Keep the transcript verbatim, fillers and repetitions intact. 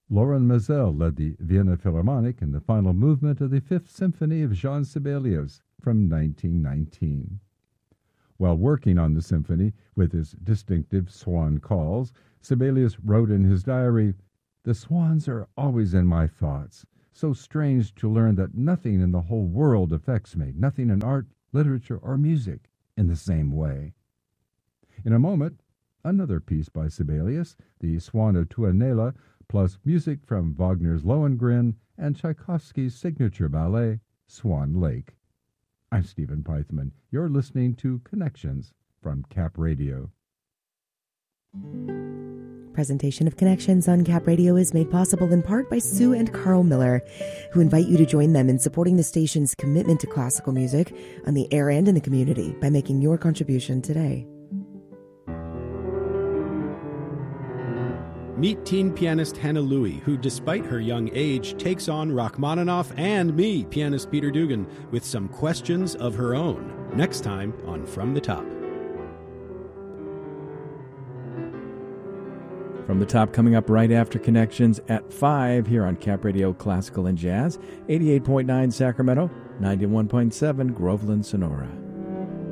Laurent Mazel led the Vienna Philharmonic in the final movement of the Fifth Symphony of Jean Sibelius from nineteen nineteen. While working on the symphony with his distinctive swan calls, Sibelius wrote in his diary, "The swans are always in my thoughts. So strange to learn that nothing in the whole world affects me, nothing in art, literature, or music, in the same way." In a moment, another piece by Sibelius, the Swan of Tuonela, plus music from Wagner's Lohengrin and Tchaikovsky's signature ballet, Swan Lake. I'm Stephen Peithman. You're listening to Connections from Cap Radio. Presentation of Connections on Cap Radio is made possible in part by Sue and Carl Miller, who invite you to join them in supporting the station's commitment to classical music on the air and in the community by making your contribution today. Meet teen pianist Hannah Louie, who, despite her young age, takes on Rachmaninoff and me, pianist Peter Dugan, with some questions of her own. Next time on From the Top. From the Top coming up right after Connections at five here on Cap Radio Classical and Jazz, eighty-eight point nine Sacramento, ninety-one point seven Groveland, Sonora.